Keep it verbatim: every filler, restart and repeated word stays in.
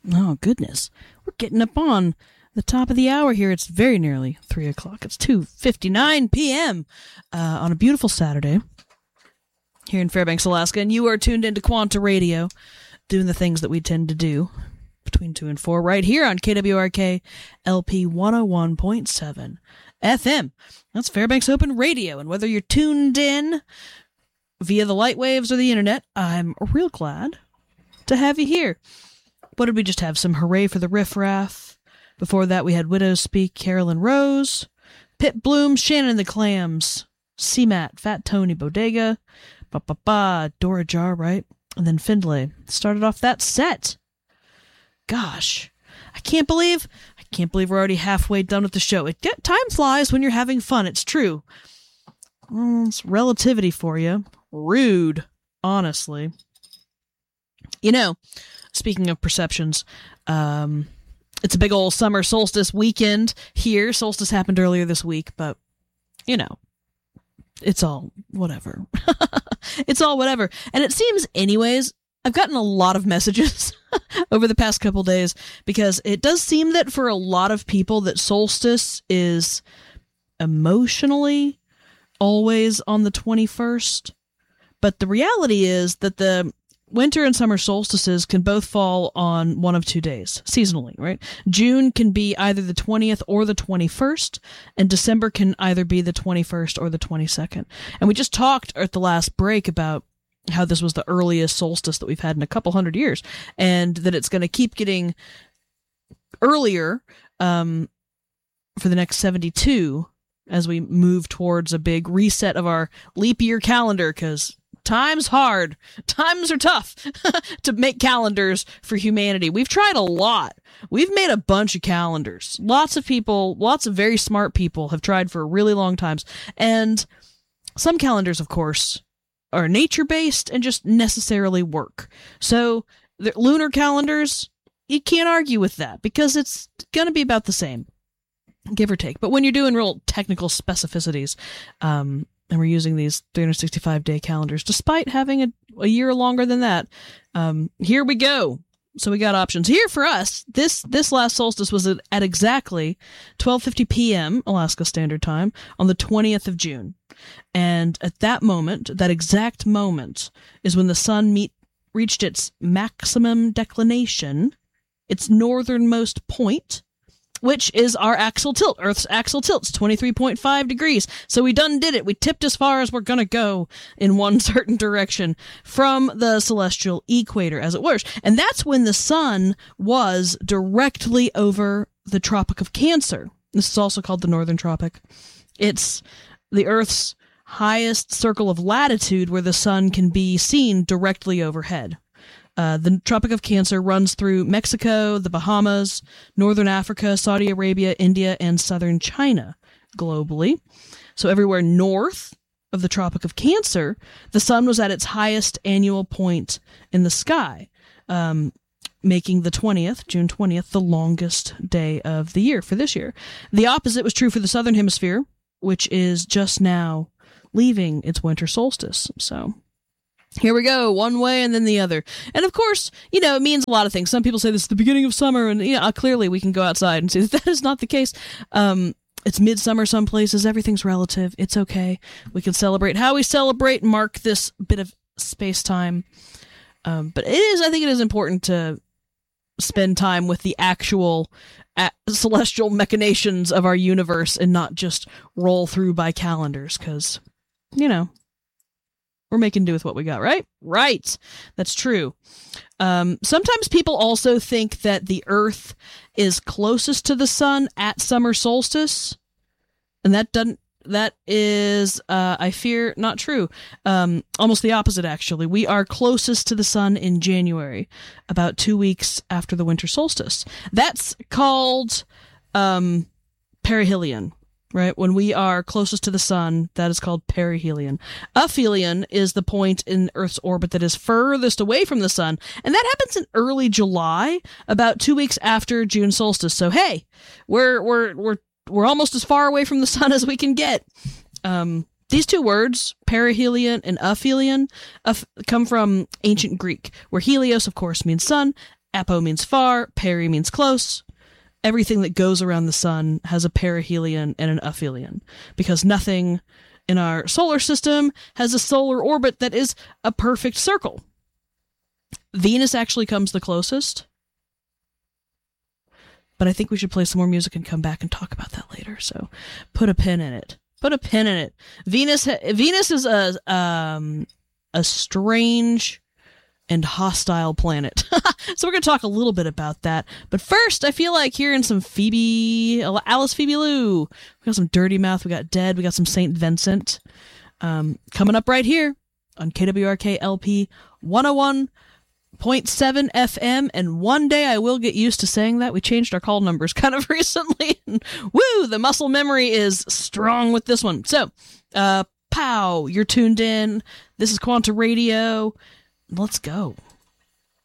Oh, goodness. We're getting up on the top of the hour here. It's very nearly three o'clock. It's two fifty-nine p.m. Uh, on a beautiful Saturday here in Fairbanks, Alaska. And you are tuned into Quanta Radio, doing the things that we tend to do between two and four right here on K W R K L P one oh one point seven F M. That's Fairbanks Open Radio. And whether you're tuned in via the light waves or the internet, I'm real glad to have you here. What did we just have? Some Hooray for the Riffraff. Before that, we had Widows Speak, Carolyn Rose, Pit Bloom, Shannon and the Clams, C-Mat, Fat Tony, Bodega, ba ba ba, Dora Jar, right? And then Findlay started off that set. Gosh, I can't believe, I can't believe we're already halfway done with the show. It get, time flies when you're having fun. It's true. Well, it's relativity for you. Rude, honestly. You know, speaking of perceptions, um, it's a big old summer solstice weekend here. Solstice happened earlier this week, but, you know, it's all whatever. It's all whatever. And it seems, anyways, I've gotten a lot of messages over the past couple days because it does seem that for a lot of people that solstice is emotionally always on the twenty-first. But the reality is that the winter and summer solstices can both fall on one of two days, seasonally, right? June can be either the twentieth or the twenty-first, and December can either be the twenty-first or the twenty-second. And we just talked at the last break about how this was the earliest solstice that we've had in a couple hundred years, and that it's going to keep getting earlier um, for the next seventy-two as we move towards a big reset of our leap year calendar, because time's hard. Times are tough to make calendars for humanity. We've tried a lot. We've made a bunch of calendars. Lots of people, lots of very smart people have tried for really long times. And some calendars, of course, are nature-based and just necessarily work. So the lunar calendars, you can't argue with that because it's going to be about the same, give or take. But when you're doing real technical specificities, um, and we're using these three hundred sixty-five day calendars, despite having a, a year longer than that. Um, here we go. So we got options here for us. This this last solstice was at, at exactly twelve fifty p.m. Alaska Standard Time on the twentieth of June. And at that moment, that exact moment, is when the sun meet, reached its maximum declination, its northernmost point, which is our axial tilt. Earth's axial tilt's twenty-three point five degrees. So we done did it. We tipped as far as we're going to go in one certain direction from the celestial equator, as it were. And that's when the sun was directly over the Tropic of Cancer. This is also called the Northern Tropic. It's the Earth's highest circle of latitude where the sun can be seen directly overhead. Uh, the Tropic of Cancer runs through Mexico, the Bahamas, Northern Africa, Saudi Arabia, India, and southern China globally. So everywhere north of the Tropic of Cancer, the sun was at its highest annual point in the sky, um, making the twentieth, June twentieth, the longest day of the year for this year. The opposite was true for the southern hemisphere, which is just now leaving its winter solstice. So here we go, one way and then the other. And of course, you know, it means a lot of things. Some people say this is the beginning of summer, and you know, clearly we can go outside and see that, that is not the case. Um, it's midsummer some places. Everything's relative. It's okay. We can celebrate how we celebrate and mark this bit of space-time. Um, but it is, I think it is important to spend time with the actual uh, celestial machinations of our universe and not just roll through by calendars, because, you know, we're making do with what we got, right? Right. That's true. Um, sometimes people also think that the Earth is closest to the sun at summer solstice, and that doesn't, that is, uh, I fear, not true. Um, almost the opposite, actually. We are closest to the sun in January, about two weeks after the winter solstice. That's called um, perihelion. Right? When we are closest to the sun, that is called perihelion. Aphelion is the point in Earth's orbit that is furthest away from the sun, and that happens in early July, about two weeks after June solstice. So hey, we're we're we're we're almost as far away from the sun as we can get. Um, these two words, perihelion and aphelion, uh, come from ancient Greek, where helios, of course, means sun, Apo means far, peri means close. Everything that goes around the sun has a perihelion and an aphelion, because nothing in our solar system has a solar orbit that is a perfect circle. Venus actually comes the closest, but I think we should play some more music and come back and talk about that later. So put a pin in it. Put a pin in it. Venus Venus is a um a strange and hostile planet. So we're going to talk a little bit about that. But first, I feel like hearing some Phoebe, Alice Phoebe Lou. We got some Dirty Mouth, we got Dead, we got some Saint Vincent. Um, coming up right here on K W R K L P one oh one point seven F M, and one day I will get used to saying that. We changed our call numbers kind of recently. Woo! The muscle memory is strong with this one. So, uh, pow! You're tuned in. This is Quanta Radio. Let's go.